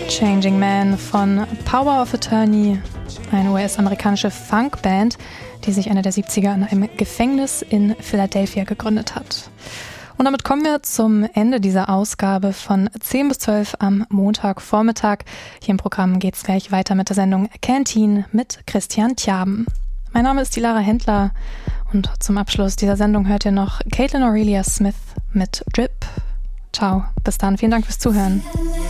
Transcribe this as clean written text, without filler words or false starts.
Changing Man von Power of Attorney, eine US-amerikanische Funkband, die sich Ende der 70er in einem Gefängnis in Philadelphia gegründet hat. Und damit kommen wir zum Ende dieser Ausgabe von 10 bis 12 am Montagvormittag. Hier im Programm geht es gleich weiter mit der Sendung Canteen mit Christian Tjaben. Mein Name ist die Lara Händler und zum Abschluss dieser Sendung hört ihr noch Caitlin Aurelia Smith mit Drip. Ciao, bis dann, vielen Dank fürs Zuhören.